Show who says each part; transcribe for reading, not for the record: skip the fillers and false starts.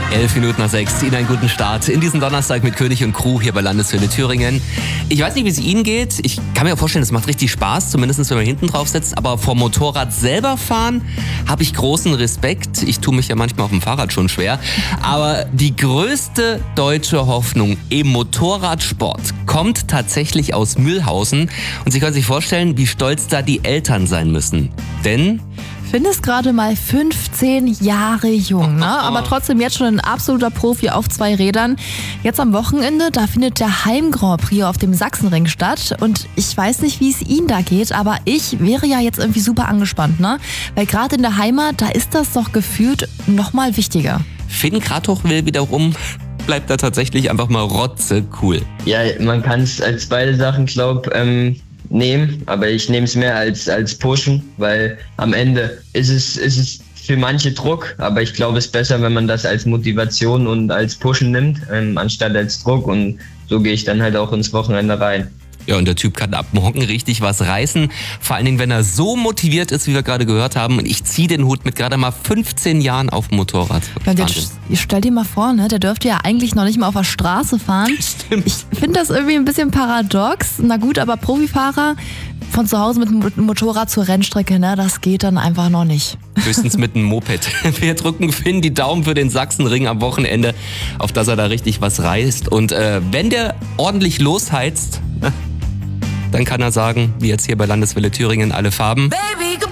Speaker 1: 11:05. Ihnen einen guten Start in diesen Donnerstag mit König und Crew hier bei Landeswelle Thüringen. Ich weiß nicht, wie es Ihnen geht. Ich kann mir vorstellen, es macht richtig Spaß, zumindest wenn man hinten drauf sitzt. Aber vom Motorrad selber fahren habe ich großen Respekt. Ich tue mich ja manchmal auf dem Fahrrad schon schwer. Aber die größte deutsche Hoffnung im Motorradsport kommt tatsächlich aus Mühlhausen. Und Sie können sich vorstellen, wie stolz da die Eltern sein müssen. Denn
Speaker 2: Finn ist gerade mal 15 Jahre jung, ne? Aber trotzdem jetzt schon ein absoluter Profi auf 2 Rädern. Jetzt am Wochenende, da findet der Heim-Grand Prix auf dem Sachsenring statt. Und ich weiß nicht, wie es Ihnen da geht, aber ich wäre ja jetzt irgendwie super angespannt, ne? Weil gerade in der Heimat, da ist das doch gefühlt noch mal wichtiger.
Speaker 1: Finn Kratoch will wiederum, bleibt da tatsächlich einfach mal rotze cool.
Speaker 3: Ja, man kann es als beide Sachen, nehmen, aber ich nehme es mehr als pushen, weil am Ende ist es für manche Druck, aber ich glaube, es ist besser, wenn man das als Motivation und als Pushen nimmt, anstatt als Druck, und so gehe ich dann halt auch ins Wochenende rein.
Speaker 1: Ja, und der Typ kann ab morgen richtig was reißen. Vor allen Dingen, wenn er so motiviert ist, wie wir gerade gehört haben. Und ich ziehe den Hut mit gerade mal 15 Jahren auf dem Motorrad.
Speaker 2: Ja, stell dir mal vor, ne? Der dürfte ja eigentlich noch nicht mal auf der Straße fahren.
Speaker 1: Stimmt.
Speaker 2: Ich finde das irgendwie ein bisschen paradox. Na gut, aber Profifahrer von zu Hause mit dem Motorrad zur Rennstrecke, ne? Das geht dann einfach noch nicht.
Speaker 1: Höchstens mit einem Moped. Wir drücken Finn die Daumen für den Sachsenring am Wochenende, auf dass er da richtig was reißt. Und wenn der ordentlich losheizt, dann kann er sagen, wie jetzt hier bei Landeswelle Thüringen, alle Farben.
Speaker 4: Baby.